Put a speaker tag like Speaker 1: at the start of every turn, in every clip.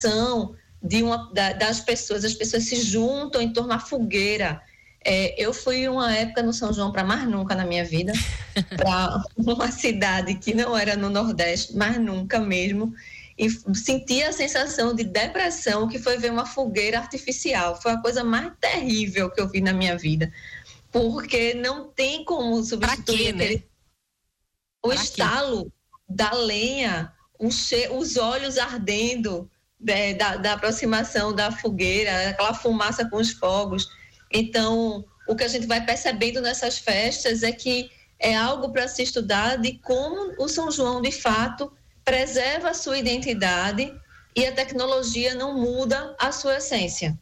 Speaker 1: das pessoas, as pessoas se juntam em torno da fogueira. Eu fui uma época no São João para mais nunca na minha vida, para uma cidade que não era no Nordeste, mais nunca mesmo, e senti a sensação de depressão que foi ver uma fogueira artificial. Foi a coisa mais terrível que eu vi na minha vida, porque não tem como substituir o estalo da lenha, os olhos ardendo da aproximação da fogueira, aquela fumaça com os fogos. Então, o que a gente vai percebendo nessas festas é que é algo para se estudar de como o São João, de fato, preserva a sua identidade e a tecnologia não muda a sua essência.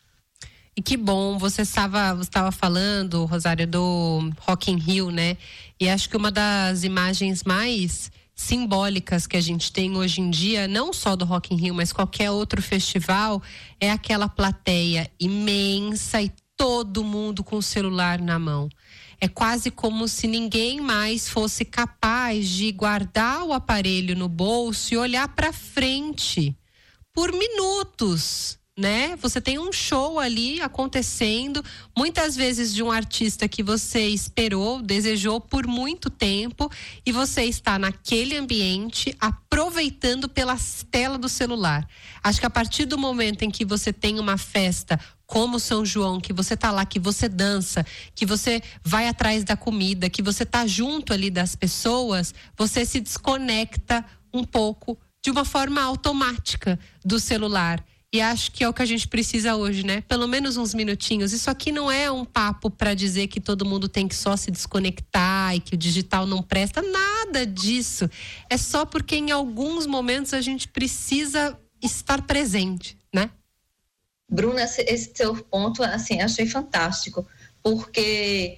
Speaker 2: E que bom, você estava falando, Rosário, do Rock in Rio, né? E acho que uma das imagens mais simbólicas que a gente tem hoje em dia, não só do Rock in Rio, mas qualquer outro festival, é aquela plateia imensa e todo mundo com o celular na mão. É quase como se ninguém mais fosse capaz de guardar o aparelho no bolso e olhar para frente por minutos, né? Você tem um show ali acontecendo, muitas vezes de um artista que você esperou, desejou por muito tempo, e você está naquele ambiente aproveitando pela tela do celular. Acho que a partir do momento em que você tem uma festa como São João, que você tá lá, que você dança, que você vai atrás da comida, que você tá junto ali das pessoas, você se desconecta um pouco de uma forma automática do celular. E acho que é o que a gente precisa hoje, né? Pelo menos uns minutinhos. Isso aqui não é um papo para dizer que todo mundo tem que só se desconectar e que o digital não presta. Nada disso. É só porque em alguns momentos a gente precisa estar presente, né?
Speaker 1: Bruna, esse seu ponto, assim, achei fantástico, porque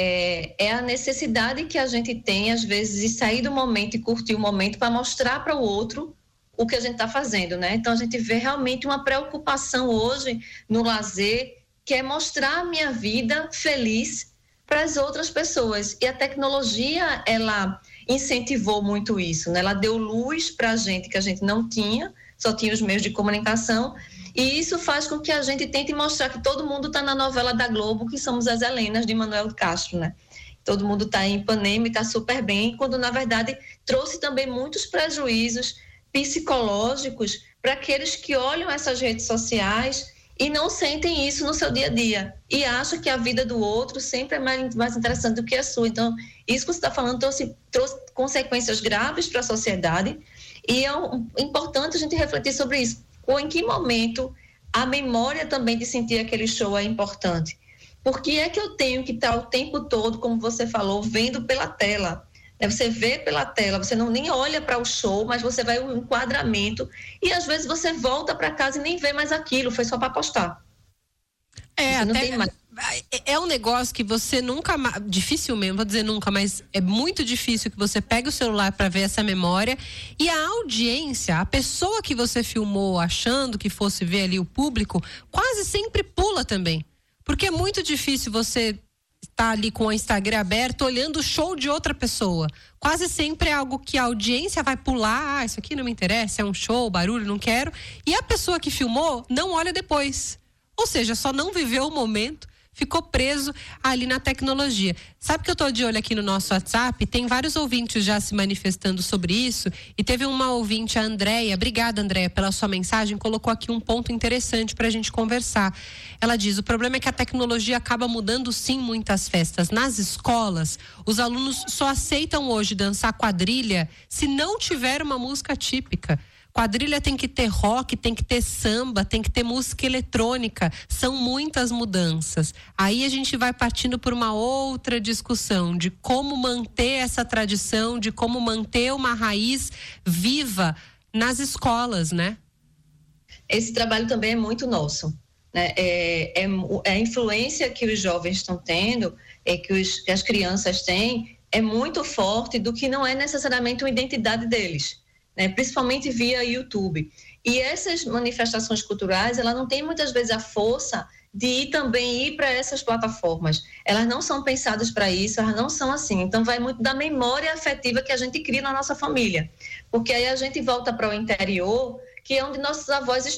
Speaker 1: é a necessidade que a gente tem, às vezes, de sair do momento e curtir o momento para mostrar para o outro o que a gente está fazendo, né? Então, a gente vê realmente uma preocupação hoje no lazer, que é mostrar a minha vida feliz para as outras pessoas. E a tecnologia, ela incentivou muito isso, né? Ela deu luz para a gente que a gente não tinha, só tinha os meios de comunicação, e isso faz com que a gente tente mostrar que todo mundo está na novela da Globo, que somos as Helenas de Manuel Castro, né? Todo mundo está em Ipanema e está super bem, quando na verdade trouxe também muitos prejuízos psicológicos para aqueles que olham essas redes sociais e não sentem isso no seu dia a dia e acham que a vida do outro sempre é mais interessante do que a sua. Então, isso que você está falando trouxe consequências graves para a sociedade, e é importante a gente refletir sobre isso. Ou em que momento a memória também de sentir aquele show é importante? Por que é que eu tenho que estar o tempo todo, como você falou, vendo pela tela? Você vê pela tela, você não nem olha para o show, mas você vai o enquadramento, e às vezes você volta para casa e nem vê mais aquilo, foi só para postar.
Speaker 2: Você não tem mais. É um negócio que você nunca, dificilmente, vou dizer nunca, mas é muito difícil que você pegue o celular para ver essa memória, e a audiência, a pessoa que você filmou achando que fosse ver ali o público, quase sempre pula também, porque é muito difícil você estar ali com o Instagram aberto olhando o show de outra pessoa. Quase sempre é algo que a audiência vai pular, isso aqui não me interessa, é um show, barulho, não quero, e a pessoa que filmou não olha depois, ou seja, só não viveu o momento, ficou preso ali na tecnologia. Sabe que eu tô de olho aqui no nosso WhatsApp? Tem vários ouvintes já se manifestando sobre isso, e teve uma ouvinte, a Andréia. Obrigada, Andréia, pela sua mensagem. Colocou aqui um ponto interessante pra gente conversar. Ela diz: o problema é que a tecnologia acaba mudando sim muitas festas. Nas escolas, os alunos só aceitam hoje dançar quadrilha se não tiver uma música típica. Quadrilha tem que ter rock, tem que ter samba, tem que ter música eletrônica. São muitas mudanças. Aí a gente vai partindo por uma outra discussão de como manter essa tradição, de como manter uma raiz viva nas escolas, né?
Speaker 1: Esse trabalho também é muito nosso, né? A influência que os jovens estão tendo, que as crianças têm, é muito forte do que não é necessariamente uma identidade deles. Principalmente via YouTube. E essas manifestações culturais, ela não tem muitas vezes a força de ir para essas plataformas. Elas não são pensadas para isso, elas não são assim. Então vai muito da memória afetiva que a gente cria na nossa família. Porque aí a gente volta para o interior, que é onde nossos avós